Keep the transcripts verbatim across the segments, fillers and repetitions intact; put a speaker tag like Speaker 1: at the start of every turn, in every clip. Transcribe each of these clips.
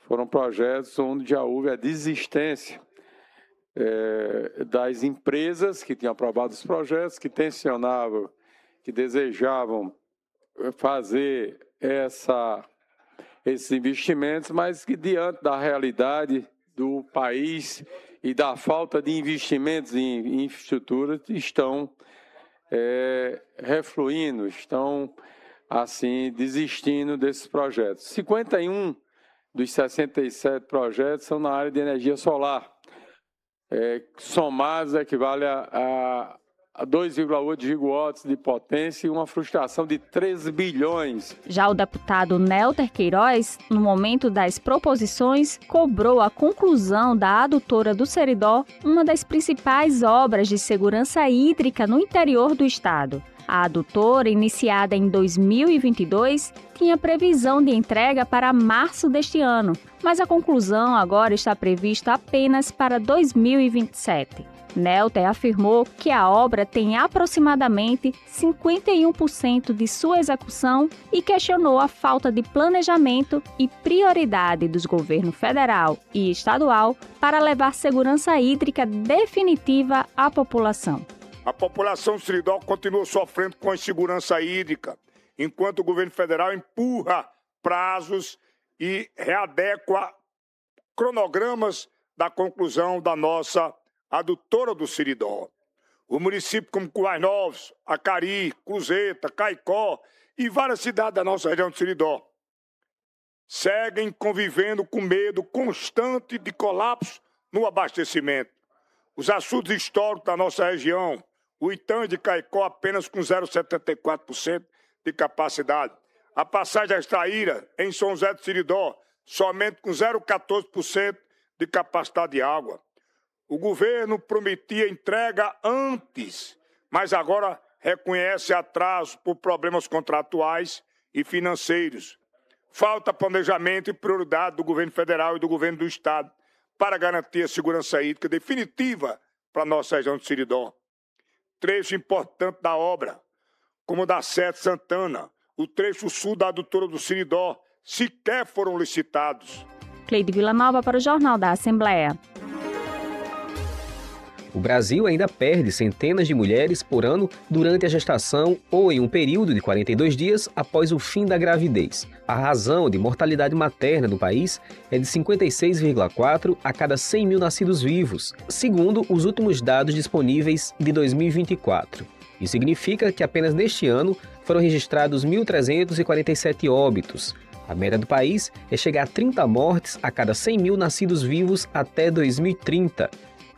Speaker 1: foram projetos onde já houve a desistência é, das empresas que tinham aprovado os projetos, que tensionavam, que desejavam fazer essa, esses investimentos, mas que diante da realidade do país e da falta de investimentos em infraestrutura estão é, refluindo, estão assim desistindo desses projetos. cinquenta e um dos sessenta e sete projetos são na área de energia solar, é, somados equivale a, a dois vírgula oito gigawatts de potência e uma frustração de treze bilhões.
Speaker 2: Já o deputado Nélter Queiroz, no momento das proposições, cobrou a conclusão da adutora do Seridó, uma das principais obras de segurança hídrica no interior do estado. A adutora, iniciada em dois mil e vinte e dois, tinha previsão de entrega para março deste ano, mas a conclusão agora está prevista apenas para dois mil e vinte e sete. Nélter afirmou que a obra tem aproximadamente cinquenta e um por cento de sua execução e questionou a falta de planejamento e prioridade dos governos federal e estadual para levar segurança hídrica definitiva à população.
Speaker 3: A população do Seridó continua sofrendo com a insegurança hídrica, enquanto o governo federal empurra prazos e readequa cronogramas da conclusão da nossa adutora do Seridó. O município como Currais Novos, Acari, Cruzeta, Caicó e várias cidades da nossa região do Seridó seguem convivendo com medo constante de colapso no abastecimento. Os açudes históricos da nossa região, o Itã de Caicó apenas com zero vírgula setenta e quatro por cento de capacidade. A passagem da Extraíra, em São José do Seridó, somente com zero vírgula quatorze por cento de capacidade de água. O governo prometia entrega antes, mas agora reconhece atraso por problemas contratuais e financeiros. Falta planejamento e prioridade do governo federal e do governo do estado para garantir a segurança hídrica definitiva para a nossa região do Seridó. Trecho importante da obra, como o da Sete Santana, o trecho sul da adutora do Seridó, sequer foram licitados.
Speaker 2: Cleide Villanova para o Jornal da Assembleia.
Speaker 4: O Brasil ainda perde centenas de mulheres por ano durante a gestação ou em um período de quarenta e dois dias após o fim da gravidez. A razão de mortalidade materna no país é de cinquenta e seis vírgula quatro a cada cem mil nascidos vivos, segundo os últimos dados disponíveis de dois mil e vinte e quatro. Isso significa que apenas neste ano foram registrados mil trezentos e quarenta e sete óbitos. A média do país é chegar a trinta mortes a cada cem mil nascidos vivos até dois mil e trinta.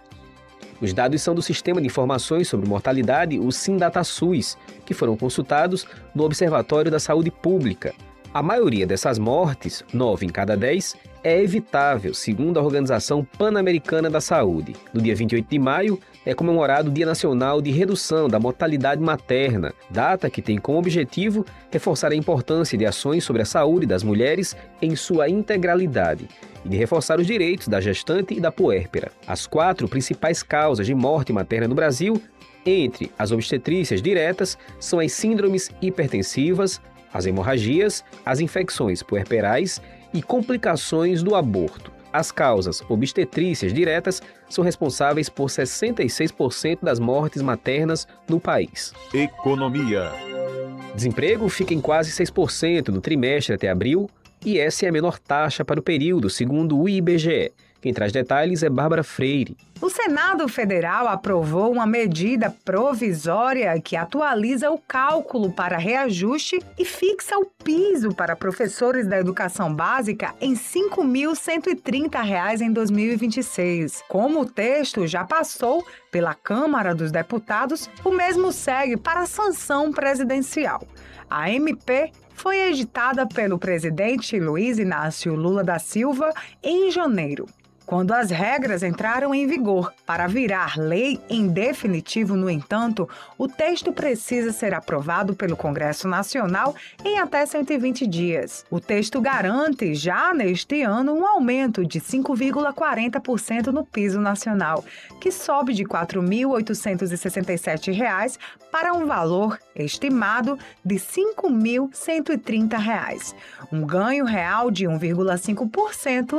Speaker 4: Os dados são do Sistema de Informações sobre Mortalidade, o SINDATA-SUS, que foram consultados no Observatório da Saúde Pública. A maioria dessas mortes, nove em cada dez, é evitável, segundo a Organização Pan-Americana da Saúde. No dia vinte e oito de maio, é comemorado o Dia Nacional de Redução da Mortalidade Materna, data que tem como objetivo reforçar a importância de ações sobre a saúde das mulheres em sua integralidade e de reforçar os direitos da gestante e da puérpera. As quatro principais causas de morte materna no Brasil, entre as obstetrícias diretas, são as síndromes hipertensivas, as hemorragias, as infecções puerperais e complicações do aborto. As causas obstetrícias diretas são responsáveis por sessenta e seis por cento das mortes maternas no país.
Speaker 5: Economia.
Speaker 4: Desemprego fica em quase seis por cento no trimestre até abril, e essa é a menor taxa para o período, segundo o I B G E. Quem traz detalhes é Bárbara Freire.
Speaker 6: O Senado Federal aprovou uma medida provisória que atualiza o cálculo para reajuste e fixa o piso para professores da educação básica em cinco mil cento e trinta reais em dois mil e vinte e seis. Como o texto já passou pela Câmara dos Deputados, o mesmo segue para a sanção presidencial. A M P foi editada pelo presidente Luiz Inácio Lula da Silva em janeiro. Quando as regras entraram em vigor para virar lei em definitivo, no entanto, o texto precisa ser aprovado pelo Congresso Nacional em até cento e vinte dias. O texto garante, já neste ano, um aumento de cinco vírgula quarenta por cento no piso nacional, que sobe de quatro mil oitocentos e sessenta e sete reais para um valor estimado de cinco mil cento e trinta reais. Um ganho real de um vírgula cinco por cento